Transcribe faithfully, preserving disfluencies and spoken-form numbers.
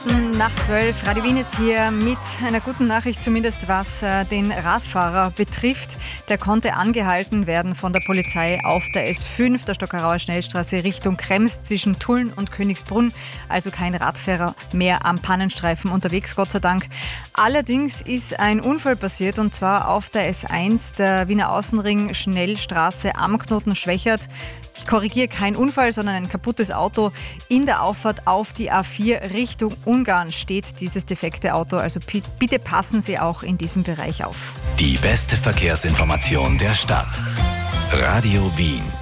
Nach zwölf, Radio Wien ist hier mit einer guten Nachricht, zumindest was äh, den Radfahrer betrifft. Der konnte angehalten werden von der Polizei auf der S fünf, der Stockerauer Schnellstraße Richtung Krems zwischen Tulln und Königsbrunn. Also kein Radfahrer mehr am Pannenstreifen unterwegs, Gott sei Dank. Allerdings ist ein Unfall passiert, und zwar auf der S eins, der Wiener Außenring Schnellstraße am Knoten Schwächert. Ich korrigiere, kein Unfall, sondern ein kaputtes Auto. In der Auffahrt auf die A vier Richtung Ungarn steht dieses defekte Auto. Also bitte passen Sie auch in diesem Bereich auf. Die beste Verkehrsinformation der Stadt. Radio Wien.